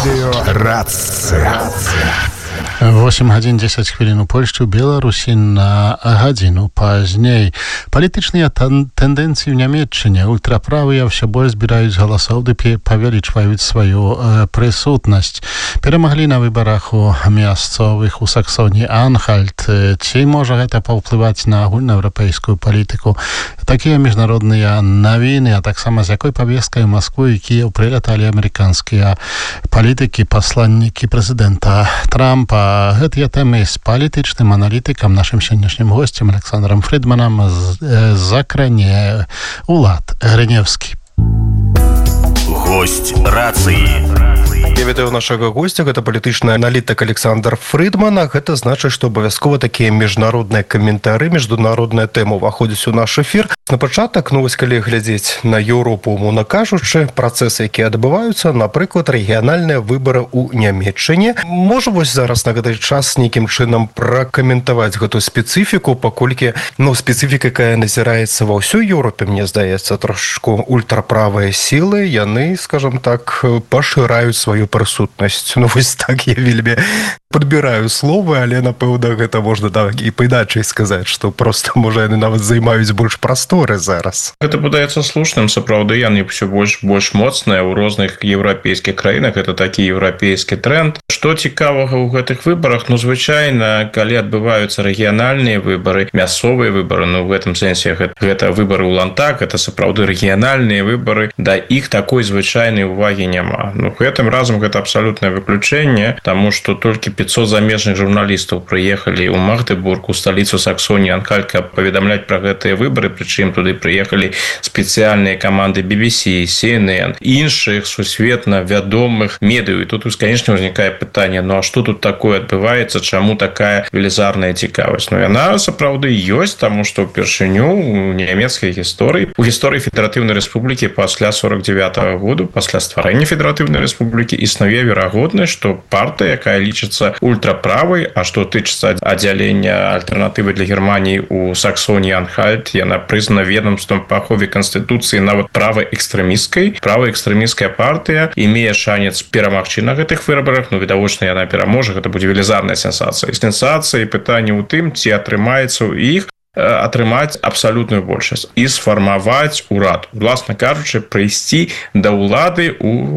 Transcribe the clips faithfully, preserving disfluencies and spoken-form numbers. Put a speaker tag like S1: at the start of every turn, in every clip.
S1: Рацыя.
S2: восемь гадзін дзесяць хвілін у Польшчы, у Беларусі на гадзіну пазней. Палітычныя тэндэнцыі ў Нямецчыне. Ультраправыя ўсё больш збіраюць галасоў ды павялічваюць сваю э, прысутнасць. Перамаглі на выбарах у мясцовых у Саксоніі Анхальт. Ці можа гэта паўплываць на агульнаеўрапейскую палітыку? Такія міжнародныя навіны, а таксама з якой павесткай у Маскву і Кіеў прыляталі амерыканскія палітыкі, пасланнікі прэзідэнта Трампа. Гэтыя тэмы з палітычным аналітыкам, нашым сённяшнім госцем Александром Фридманам закране Улад Грыневскі.
S3: Гость рацыі.
S4: Я вітаю нашага гостя, гэта палітычны аналітык Александр Фридман. Гэта значыць, што абавязкова такія міжнародныя каментары, міжнародная тэма ўваходзіць у наш эфір. На пачатак, ну вось калі глядзець на Еўропу, умоўна кажучы, працэсы, якія адбываюцца, напрыклад, рэгіянальныя выбары ў Нямецчыне. Можа вось зараз на гэты час нейкім чынам пракаментаваць гэтую спецыфіку, паколькі, ну, спецыфіка, якая назіраецца ва ўсёй Еўропе, мне здаецца, трошку ультраправыя сілы, яны, скажам так, пашыраюць сваю прысутнасць. Ну, вось так я вельмі падбіраю словы, але, напэўна, гэта можна так і па-іначай сказаць, што проста, можа, яны нават займаюць больш прасторы зараз.
S5: Гэта падаецца слушным, сапраўды, яны ўсё больш больш моцныя ў розных еўрапейскіх краінах, гэта такі еўрапейскі тренд. Што цікавага ў гэтых выбарах? Ну, звычайна, калі адбываюцца рэгіянальныя выбары, мясцовыя выбары, ну, в гэтым сэнсе гэта, гэта выбары ў лантак, гэта сапраўды рэгіянальныя выбары, да іх такой звычайнай увагі няма. Ну, гэтым разам гэта абсалютнае выключэнне, таму што толькі пятьсот замежных журналістаў прыехалі ў Магдебург, у сталіцу Саксоніі Анхальт, каб паведамляць пра гэтыя выбары, прычым туды прыехалі спецыяльныя каманды би би си, си эн эн, іншых сусветна вядомых медыяў. І тут, конечно, узнікае пытанне, ну а што тут такое адбываецца, чаму такая велізарная цікавасць? Ну, яна сапраўды ёсць, таму што ўпершыню ў нямецкай гісторыі, у гісторыі Федэратыўнай Рэспублікі пасля сорок девятого году, пасля стварэння Федэратыўнай Рэспублікі, існуе верагоднасць, што партыя, якая лічыцца ультраправай, а што тычыцца аддзялення альтэрнатывы для Германіі у Саксоніі Анхальт, яна прызнана ведомствам па ахове Канстытуцыі нават праваэкстрэмісткай. Праваэкстрэмісткая партыя имее шанец перамагчы на гэтых выбарах, ну, відавочна, яна пераможа, гэта будзе велізарная сенсацыя. Сенсацыя і пытанне ў тым, ці атрымаецца ў іх атрымаць абсалютную большасць і сфармаваць урад. Власна кажучы, прыйсці да ўлады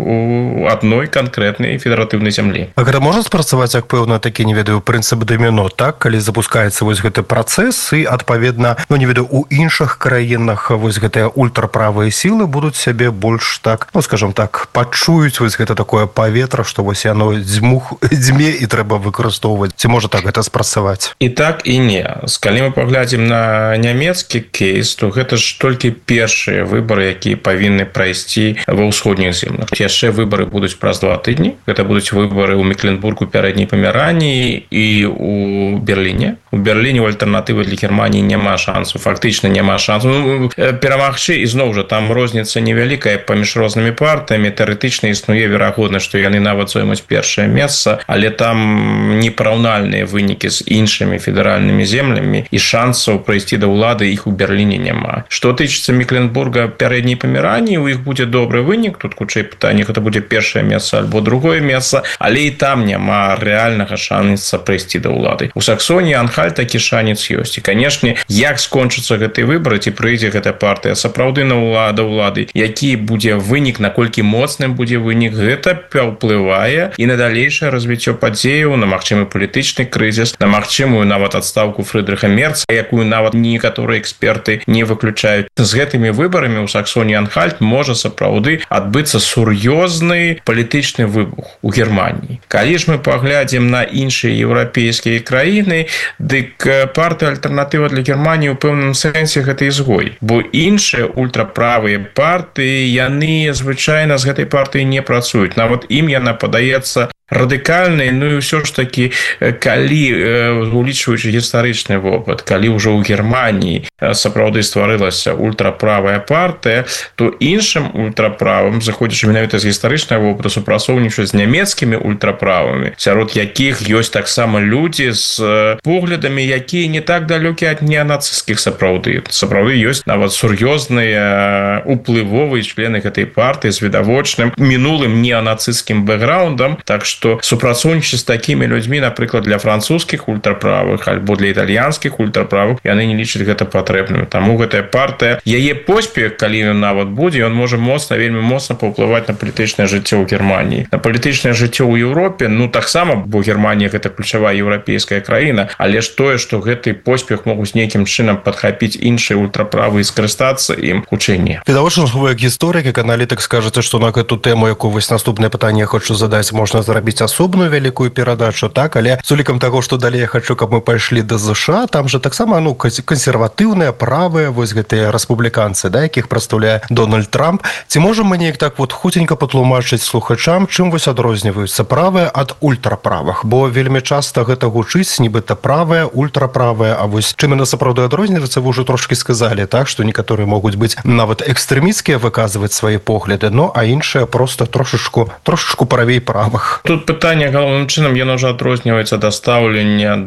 S5: у адной канкрэтнай федэратыўнай зямлі.
S4: А гэта можа спрацаваць, як пэўна, такі, не ведаю, прынцып даміно, так? Калі запускаецца вось гэты працэс і, адпаведна, ну, не ведаю, у іншых краінах вось гэтыя ультраправыя сілы будуць сябе больш так, ну, скажам так, пачуюць вось гэта такое паветра, што вось яно дзьмух, дзьме і трэба выкарыстоўваць. Ці можа так гэта спрацаваць?
S5: І так, і не. Калі мы паглядзім на нямецкі кейс, то гэта ж толькі першыя выбары, якія павінны прайсці ва ўсходніх землях. Яшчэ выбары будуць праз два тыдні. Гэта будуць выбары ў Мекленбургу, Пярэдняй Памераніі і ў Берліне. У Берліне ў альтэрнатывы для Германіі няма шансу, фактычна няма шансу. Ну, перамагчы, і зноў жа, там розніца невялікая паміж рознымі партыямі. Тэарэтычна існуе верагоднасць, што яны нават зоймуць першае месца, але там непараўнальныя вынікі з іншымі федэральнымі землямі, і шансаў прайсці да ўлады іх у Берліне няма. Што тычыцца Мекленбурга, Пярэдняй Памераніі, у іх будзе добры вынік, тут хутчэй пытанне, гэта будзе першае месца альбо другое месца, але і там няма рэальнага шанца прайсці да ўлады. У Саксоніі Анхальт такі шанец ёсць. І, канешне, як скончыцца гэты выбар, ці прыйдзе гэта партыя сапраўды на ўлада ўлады, які будзе вынік, наколькі моцным будзе вынік, гэта паўплывае і на далейшае развіццё падзеяў, на магчымы палітычны крызіс, на магчымую нават адстаўку Фрыдрыха Мерца, якую нават некаторыя эксперты не выключаюць. З гэтымі выбарамі ў Саксоніі Анхальт можа сапраўды адбыцца сур'ёзны палітычны выбух у Германіі. Калі ж мы паглядзім на іншыя еўрапейскія краіны, дык партыя альтэрнатыва для Германіі ў пэўным сэнсе гэта ізгой. Бо іншыя ультраправыя партыі, яны звычайна з гэтай партыі не працуюць. Нават ім яна падаецца радыкальныя. Ну і ўсё ж такі, калі улічваючы гістарычны вопыт, калі ўжо ў Германіі сапраўды стварылася ультраправая партыя, то іншым ультраправым, заходзячы менавіта з гістарычнага вопыту, супрацоўнічаюць з нямецкімі ультраправымі, сярод якіх ёсць таксама людзі з поглядамі, якія не так далёкі ад неанацысцкіх сапраўды. Сапраўды ёсць нават сур'ёзныя уплывовыя члены гэтай партыі з відавочным мінулым неанацысцкім бэкграундам. Так што супрацоўнічаць з такімі людзьмі, напрыклад, для французскіх ультраправых альбо для італьянскіх ультраправых, яны не лічаць гэта патрэбным. Таму гэтая партыя, яе поспех, калі ён нават будзе, ён можа моцна, вельмі моцна паўплываць на палітычнае жыццё ў Германіі. На палітычнае жыццё ў Еўропе, ну таксама, бо Германія гэта ключавая еўрапейская краіна, але ж тое, што гэты поспех могуць нейкім чынам падхапіць іншыя ультраправы і скарыстацца ім, хутчэй не.
S4: Відавочна, вы як гісторык, як аналітык скажаце, што на гэту тэму, якую вось наступнае пытанне я хочу задаць, можна зрабіць асобную вялікую перадачу, так, але з улікам таго, што далей я хочу, каб мы пайшлі да ЗША, там же таксама, ну, кансерватыўныя, правыя, вось гэтыя рэспубліканцы, да, якіх прадстаўляе Дональд Трамп. Ці можам мы неяк так вот хуценька патлумачыць слухачам, чым вось адрозніваюцца правыя ад ультраправых? Бо вельмі часта гэта гучыць, нібыта правыя, ультраправыя, а вось чым яны сапраўды адрозніваюцца, вы ўжо трошкі сказалі, так, што некаторыя могуць быць нават экстрэмісцкія выказваць свае погляды, ну, а іншыя просто трошачку, трошачку правей правых.
S5: Тут пытанне галоўным чынам, яно ўжо адрозніваецца да стаўлення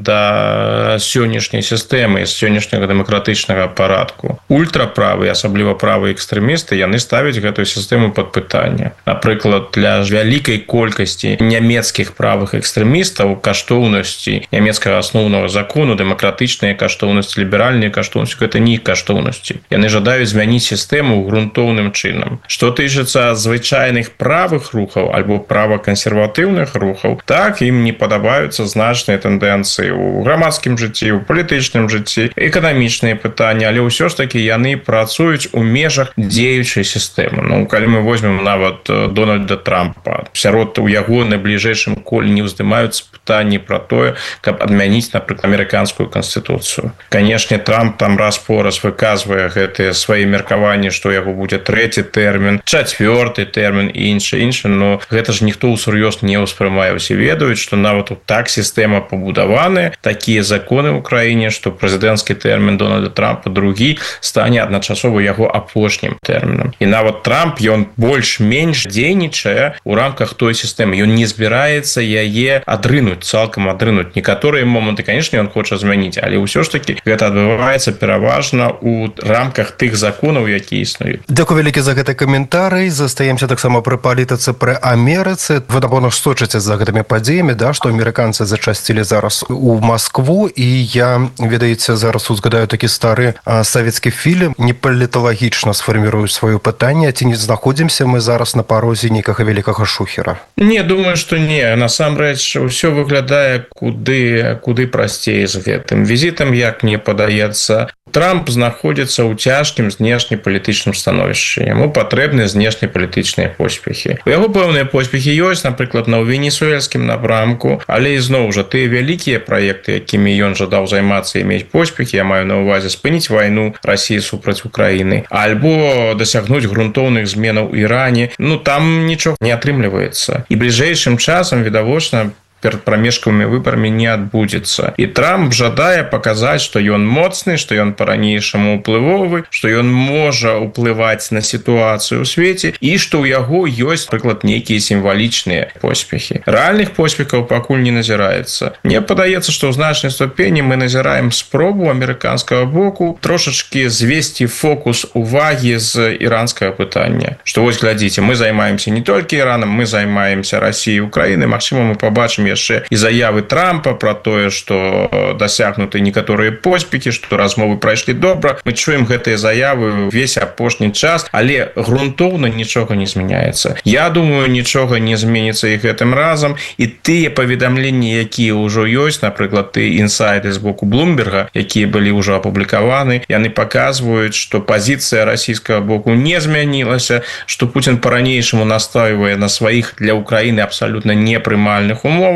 S5: да сённяшняй сістэмы, з сённяшняга дэмакратычнага парадку. Ультраправыя, асабліва правыя экстрэмісты, яны ставяць гэтую сістэму пад пытанне. Напрыклад, для вялікай колькасці нямецкіх правых экстрэмістаў каштоўнасці нямецкага асноўнага закону, дэмакратычныя каштоўнасці, ліберальныя каштоўнасці, гэта не іх каштоўнасці. Яны жадаюць змяніць сістэму грунтоўным чынам. Што тычыцца звычайных правых рухаў альбо правакансерватыўных рухаў, так, ім не падабаюцца значныя тэндэнцыі ў грамадскім жыцці, у палітычным жыцці, эканамічныя пытанні, але ўсё ж такі яны працуюць у межах дзеючай сістэмы. Ну, калі мы возьмем нават Дональда Трампа, сярод у яго найбліжэйшым коле не ўздымаюцца пытанні пра тое, каб адмяніць, напрыклад, амерыканскую канстытуцыю. Канешне, Трамп там раз-пораз выказвае гэтыя свае меркаванні, што яго будзе трэці тэрмін, чацвёрты тэрмін і іншы, іншы, но гэта ж ніхто ўсур'ёз не ўспрымае. Усе ведаюць, што нават так сістэма пабудаваная, такія законы ў краіне, што прэзідэнцкі тэрмін Дональда Трампа другі стане адначасова яго апошнім тэрмінам. І нават Трамп, ён больш-менш дзейнічае ў рамках той сістэмы. Ён не збіраецца яе адрынуць, цалкам адрынуць. Некаторыя моманты, канешне, ён хоча змяніць, але ўсё ж такі гэта адбываецца пераважна ў рамках тых законаў, якія існуюць.
S4: Дзякуй вялікі за гэты каментарый. Застаемся таксама пры палітыцы, пры Амерыцы. Вы, напэўна, сочыце за гэтымі падзеямі, да, што амерыканцы зачасцілі зараз у Маскву, і я, ведаеце, зараз узгадаю такі стары а, савецкі фільм, непаліталагічна сфармірую сваё пытанне, ці не знаходзімся мы зараз на парозе нейкага вялікага шухера?
S5: Не, думаю, што не. Насамрэч, усё выглядае куды, куды прасцей з гэтым візітам, як мне падаецца. Трамп знаходзіцца ў цяжкім знешнепалітычным становішчы. Яму патрэбны знешнепалітычныя поспехі. У яго пэўныя поспехі ёсць, напрыклад, на венесуэльскім напрамку, але ізноў жа тыя вялікія праекты, якімі ён жадаў займацца і мець поспехі, я маю на ўвазе спыніць вайну Расіі супраць Украіны, альбо дасягнуць грунтоўных зменаў у Іране, ну там нічога не атрымліваецца. І бліжэйшым часам, відавочна, перад прамежкавымі выбарамі не адбудзецца. І Трамп жадае паказаць, што ён моцны, што ён па-ранейшаму ўплывовы, што ён можа ўплываць на сітуацыю ў свеце і што ў яго ёсць, напрыклад, нейкія сімвалічныя поспехі. Рэальных поспехаў пакуль не назіраецца. Мне падаецца, што ў значнай ступені мы назіраем спробу амерыканскага боку трошачкі звесці фокус увагі з іранскага пытання. Што вось глядзіце, мы займаемся не толькі Іранам, мы займаемся Расіяй і Украінай. Магчыма, мы пабачым яшчэ і заявы Трампа пра тое, што дасягнуты некаторыя поспехі, што размовы прайшлі добра. Мы чуем гэтыя заявы ўвесь апошні час, але грунтоўна нічога не змяняецца. Я думаю, нічога не зменіцца і гэтым разам, і тыя паведамленні, якія ўжо ёсць, напрыклад, тыя інсайды з боку Блумберга, якія былі ўжо апублікаваны, яны паказваюць, што пазіцыя расійскага боку не змянілася, што Пуцін па-ранейшаму настойвае на сваіх для Украіны абсалютна непрымальных умовах.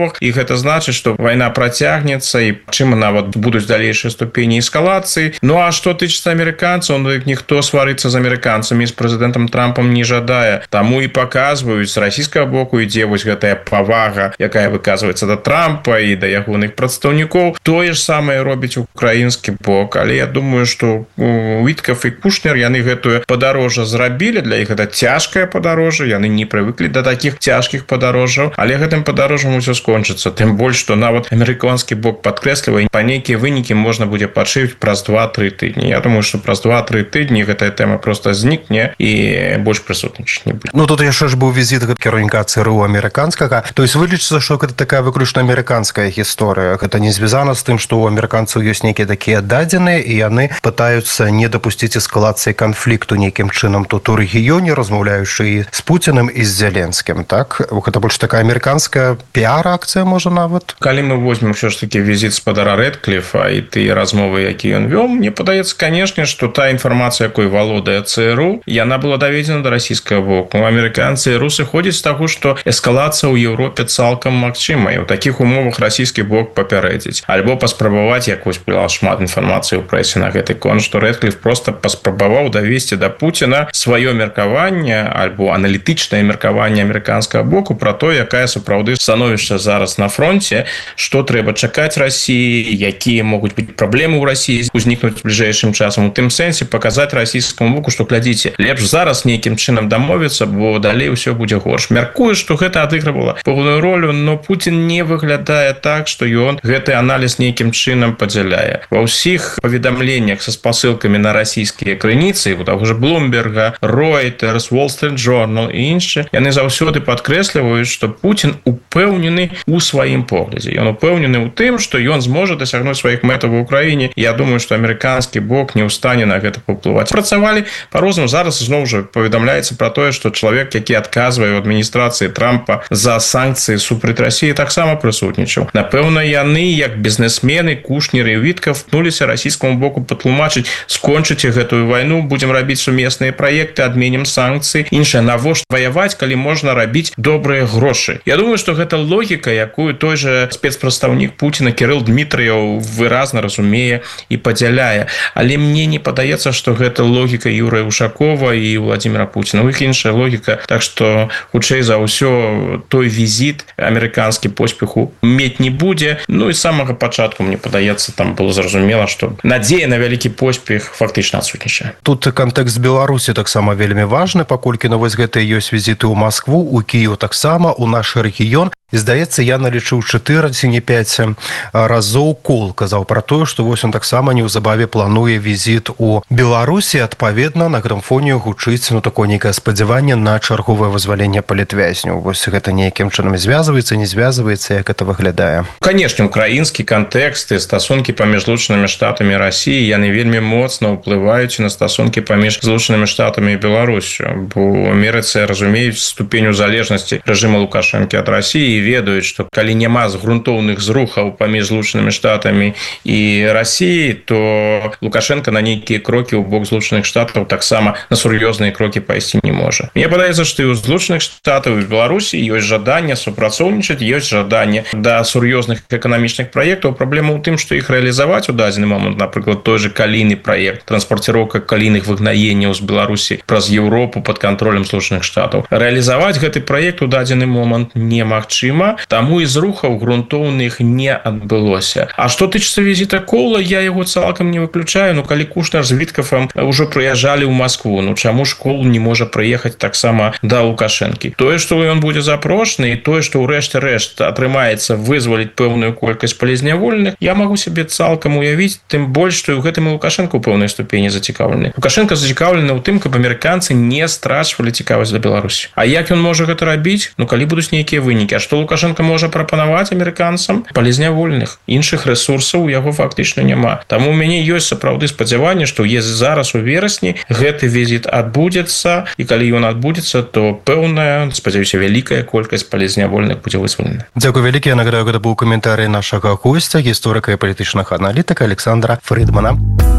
S5: умовах, і гэта значыць, што вайна працягнецца і чым нават будуць далейшыя ступені эскалацыі. Ну а што тычыцца амерыканцаў, ну ніхто сварыцца з амерыканцамі, з прэзідэнтам Трампам не жадае. Таму і паказваюць з расійскага боку ідзе вось гэтая павага, якая выказваецца да Трампа і да ягоных прадстаўнікоў. Тое ж самае робіць украінскі бок, але я думаю, што Уіткаф і Кушнер, яны гэтую падарожжа зрабілі, для іх гэта цяжкае падарожжа, яны не прывыклі да такіх цяжкіх падарожжаў, але гэтым падарожжам усё скончыцца. Тым больш, што нават амерыканскі бок падкрэслівае, па нейкія вынікі можна будзе пачуць праз два-тры тыдні. Я думаю, што праз два-тры тыдні гэтая тэма проста знікне і больш прысутнічаць не будзе.
S4: Ну тут яшчэ ж быў візіт кіраўніка ЦРУ амерыканскага. То есть вылічыцца, што гэта такая выключна амерыканская гісторыя. Гэта не звязана з тым, што у амерыканцаў ёсць нейкія такія дадзеныя, і яны пытаюцца не дапусціць эскалацыі канфлікту нейкім чынам тут у рэгіёне, размаўляючы і з Пуціним і з Зеленскім, так? Гэта больш такая амерыканская піар-акцыя, можа, нават?
S5: Калі мы возьмем ўсё ж такі візіт спадара Рэдкліфа і тыя размовы, якія ён вёў, мне падаецца, канешне, што та інфармацыя, якой валодае ЦРУ, яна была даведзена да расійскага боку. Амерыканцы і русы ходзяць з таго, што эскалацыя ў Еўропе цалкам магчыма, і ў такіх умовах расійскі бок папярэдзіць. Альбо паспрабаваць, як вось была шмат інфармацыі ў прэсе на гэты конт, што Рэдкліф проста паспрабаваў давесці да Пуціна сваё меркаванне альбо аналітычнае меркаванне амерыканскага боку пра то, якая сапраўды становішча зараз на фронте, што трэба чакаць Расіі, якія могуць быць праблемы ў Расіі узнікнуць бліжэйшым часам. У тым сэнсе паказаць расійскаму боку, што глядзіце, лепш зараз нейкім чынам дамовіцца, бо далей усё будзе горш. Мяркую, што гэта адыгрывала пэўную ролю, но Пуцін не выглядае так, што ён гэты аналіз нейкім чынам падзяляе. Ва ўсіх паведамленнях са спасылкамі на расійскія крыніцы, у таго ж Блумберга, Reuters, Wall Street Journal і іншыя, яны заўсёды падкрэсліваюць, што Пуцін упэўнены ў сваім поглядзе. Ён упэўнены ў тым, што ён зможа дасягнуць сваіх мэтаў у Украіне. Я думаю, што амерыканскі бок не ў стане на гэта паўплываць. Працавалі па-рознаму. Зараз зноў жа паведамляецца пра тое, што чалавек, які адказвае ў адміністрацыі Трампа за санкцыі супраць Расіі, таксама прысутнічаў. Напэўна, яны, як бізнесмены, Кушнер і Уіткаф, пнуліся расійскаму боку патлумачыць: скончыце гэтую вайну, будзем рабіць сумесныя праекты, адменім санкцыі. Іншае, навошта ваяваць, калі можна рабіць добрыя грошы. Я думаю, што гэта логіка, якую той жа спецпрадстаўнік Пуціна Кірыл Дмітрыяў выразна разумее і падзяляе. Але мне не падаецца, што гэта логіка Юрыя Ушакова і Владзіміра Пуціна. У іх іншая логіка. Так што, хутчэй за ўсё, той візіт амерыканскі поспеху мець не будзе. Ну і з самага пачатку, мне падаецца, там было зразумела, што надзея на вялікі поспех фактычна адсутнічае.
S4: Тут кантэкст Беларусі таксама вельмі важны, паколькі на вось гэтыя ёсць візіты ў Маскву, у Кіеў таксама, у наш рэгіён. І, здаецца, я налічыў чатыры ці не пяць разоў Кол казаў пра тое, што вось он таксама неўзабаве плануе візіт у Беларусі. Адпаведна, на гэтым фоне гучыць, ну, такое нейкае спадзяванне на чарговае вызваленне палітвязняў. Вось гэта нейкім чынам звязваецца, не звязваецца, як это выглядае?
S5: Канешне, украінскі кантэкст і стасункі паміж Злучанымі Штатамі і Расіяй, яны вельмі моцна ўплываюць на стасункі паміж Злучанымі Штатамі і Беларусю. Бо ў Амерыцы разумеюць ступень залежнасці рэжыма Лукашэнкі ад Расіі, ведаюць, што калі няма грунтоўных зрухаў паміж Злучанымі Штатамі і Расіяй, то Лукашенко на нейкія крокі ў бок Злучаных Штатаў таксама на сур'ёзныя крокі пайсці не можа. Мне падаецца, што і ў Злучаных Штатаў і Беларусі ёсць жаданне супрацоўнічаць, ёсць жаданне да сур'ёзных эканамічных праектаў. Праблема ў тым, што іх рэалізаваць у дадзены момант, напрыклад, той же калійны праект, транспарціроўка калійных выгнаенняў з Беларусі праз Еўропу пад кантролем Злучаных Штатаў. Рэалізаваць гэты праект у дадзены момант немагчыма. Таму і зрухаў грунтоўных не адбылося. А што тычыцца візіта Кола, я яго цалкам не выключаю. Ну, калі Кушнер з Віткафам ўжо прыязджалі ў Маскву, ну чаму ж Кол не можа прыехаць таксама да Лукашэнкі? Тое, што ён будзе запрошаны, і тое, што ў рэшце рэшт атрымаецца вызваліць пэўную колькасць палізняволеных, я магу сябе цалкам уявіць, тым больш, што ў гэтым і Лукашэнка ў пэўнай ступені зацікаўлены. Лукашэнка зацікаўлены ў тым, каб амерыканцы не страчвалі цікавасць да Беларусі. А як ён можа гэта рабіць? Ну, калі будуць нейкія вынікі. А што Лукашенко можа прапанаваць амерыканцам? Палізнявольных. Іншых рэсурсаў у яго фактычна няма. Таму у мяне ёсць сапраўды спадзяванне, што если зараз у верасні гэты візіт адбудзецца, і калі ён адбудзецца, то пэўная, спадзяюся, вялікая колькасць палізнявольных будзе вызвалена.
S4: Дзякуй вялікі. Я нагадаю, гэта быў каментарый нашага госця, гісторыка і палітычнага аналітыка Александра Фридмана.